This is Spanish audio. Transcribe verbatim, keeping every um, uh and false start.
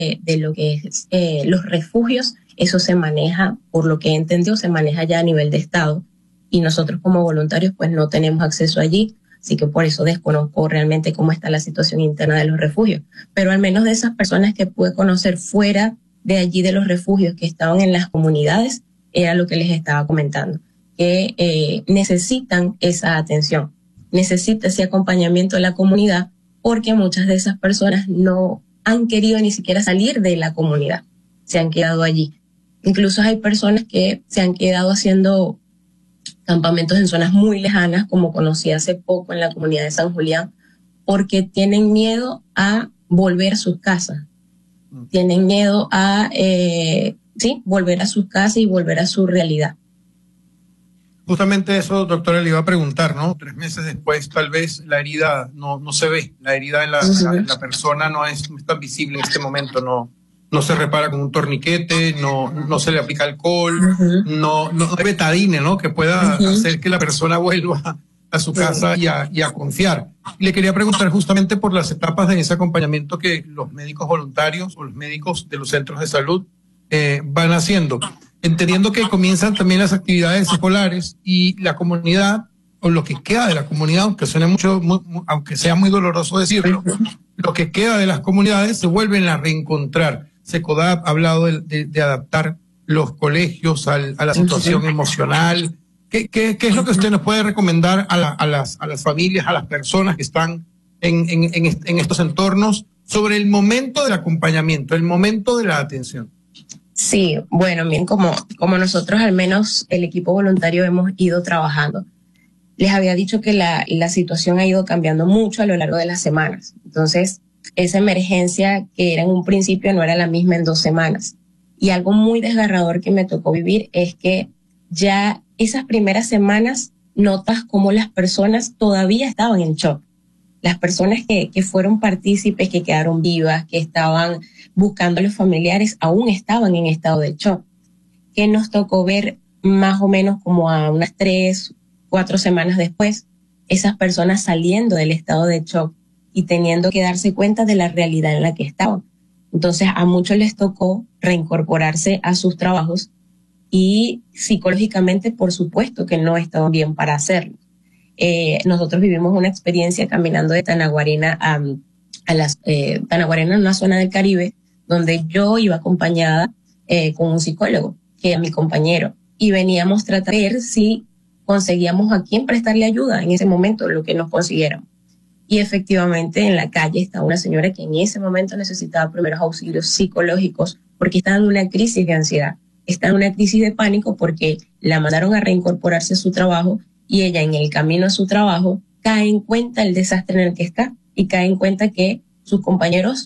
de, de lo que es eh, los refugios, eso se maneja, por lo que he entendido, se maneja ya a nivel de Estado. Y nosotros como voluntarios pues no tenemos acceso allí, así que por eso desconozco realmente cómo está la situación interna de los refugios. Pero al menos de esas personas que pude conocer fuera de allí de los refugios, que estaban en las comunidades, era lo que les estaba comentando, que eh, necesitan esa atención, necesita ese acompañamiento de la comunidad, porque muchas de esas personas no han querido ni siquiera salir de la comunidad, se han quedado allí. Incluso hay personas que se han quedado haciendo campamentos en zonas muy lejanas, como conocí hace poco en la comunidad de San Julián, porque tienen miedo a volver a sus casas, tienen miedo a eh, sí, volver a sus casas y volver a su realidad. Justamente eso, doctora, le iba a preguntar, ¿no? Tres meses después, tal vez la herida no, no se ve, la herida en la, uh-huh. la, en la persona no es, no es tan visible en este momento, no, no se repara con un torniquete, no, no se le aplica alcohol, uh-huh. no, no hay betadine, ¿no? Que pueda uh-huh. hacer que la persona vuelva a su casa y a, y a confiar. Y le quería preguntar justamente por las etapas de ese acompañamiento que los médicos voluntarios o los médicos de los centros de salud eh, van haciendo, entendiendo que comienzan también las actividades escolares y la comunidad, o lo que queda de la comunidad, aunque suene mucho, muy, aunque sea muy doloroso decirlo, lo que queda de las comunidades se vuelven a reencontrar. SECODAP ha hablado de, de, de adaptar los colegios al, a la situación emocional. ¿Qué, qué, ¿Qué es lo que usted nos puede recomendar a, la, a, las, a las familias, a las personas que están en, en, en, en estos entornos sobre el momento del acompañamiento, el momento de la atención? Sí, bueno, bien, como, como nosotros al menos el equipo voluntario hemos ido trabajando, les había dicho que la, la situación ha ido cambiando mucho a lo largo de las semanas. Entonces, esa emergencia que era en un principio no era la misma en dos semanas. Y algo muy desgarrador que me tocó vivir es que ya esas primeras semanas notas cómo las personas todavía estaban en shock. Las personas que, que fueron partícipes, que quedaron vivas, que estaban buscando a los familiares, aún estaban en estado de shock. Que nos tocó ver más o menos como a unas tres, cuatro semanas después, esas personas saliendo del estado de shock y teniendo que darse cuenta de la realidad en la que estaban. Entonces, a muchos les tocó reincorporarse a sus trabajos y psicológicamente, por supuesto, que no estaban bien para hacerlo. Eh, nosotros vivimos una experiencia caminando de Tanaguarena a, a las, eh, Tanaguarena en una zona del Caribe, donde yo iba acompañada eh, con un psicólogo, que era mi compañero, y veníamos a tratar de ver si conseguíamos a quién prestarle ayuda en ese momento, lo que nos consiguieron. Y efectivamente en la calle estaba una señora que en ese momento necesitaba primeros auxilios psicológicos porque estaba en una crisis de ansiedad, está en una crisis de pánico porque la mandaron a reincorporarse a su trabajo y ella en el camino a su trabajo cae en cuenta el desastre en el que está y cae en cuenta que sus compañeros